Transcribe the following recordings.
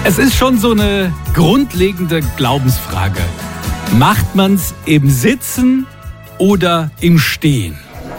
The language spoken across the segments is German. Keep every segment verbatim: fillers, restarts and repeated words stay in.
Es ist schon so eine grundlegende Glaubensfrage. Macht man es im Sitzen oder im Stehen?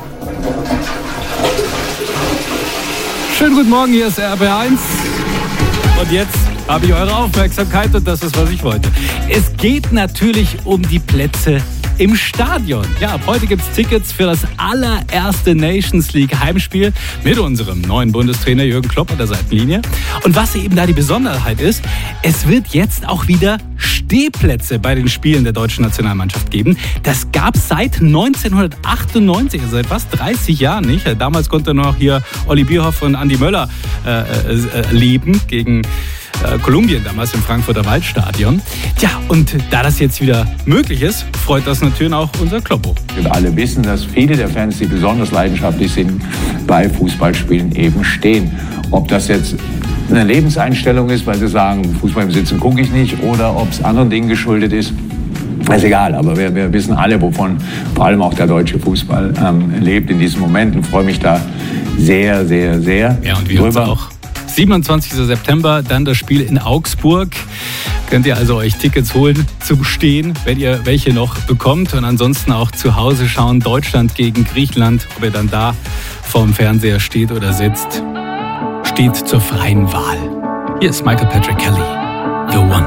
Schönen guten Morgen, hier ist R B eins. Und jetzt habe ich eure Aufmerksamkeit und das ist, was ich wollte. Es geht natürlich um die Plätze im Stadion. Ja, ab heute gibt es Tickets für das allererste Nations League Heimspiel mit unserem neuen Bundestrainer Jürgen Klopp an der Seitenlinie. Und was eben da die Besonderheit ist, es wird jetzt auch wieder Stehplätze bei den Spielen der deutschen Nationalmannschaft geben. Das gab es seit neunzehnhundertachtundneunzig, also seit fast dreißig Jahren nicht. Damals konnte noch hier Olli Bierhoff und Andi Möller äh, äh, leben gegen äh, Kolumbien, damals im Frankfurter Waldstadion. Tja, und da das jetzt wieder möglich ist, freut das natürlich auch unser Kloppo. Wir alle wissen, dass viele der Fans, die besonders leidenschaftlich sind, bei Fußballspielen eben stehen. Ob das jetzt eine Lebenseinstellung ist, weil sie sagen, Fußball im Sitzen gucke ich nicht, oder ob es anderen Dingen geschuldet ist, ist egal. Aber wir, wir wissen alle, wovon vor allem auch der deutsche Fußball ähm, lebt in diesem Moment, und freue mich da sehr, sehr, sehr ja, und wir drüber. Uns auch. siebenundzwanzigster September, dann das Spiel in Augsburg. Könnt ihr also euch Tickets holen zum Stehen, wenn ihr welche noch bekommt. Und ansonsten auch zu Hause schauen, Deutschland gegen Griechenland. Ob ihr dann da vorm Fernseher steht oder sitzt, steht zur freien Wahl. Hier ist Michael Patrick Kelly, The One.